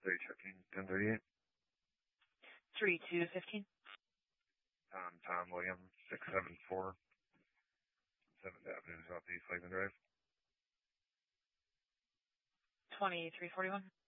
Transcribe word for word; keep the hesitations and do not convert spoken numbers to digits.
Three checking, ten thirty-eight. Three two fifteen. Tom, Tom William, six seven four, seventh Avenue, Southeast Lakeland Drive. Twenty three forty one.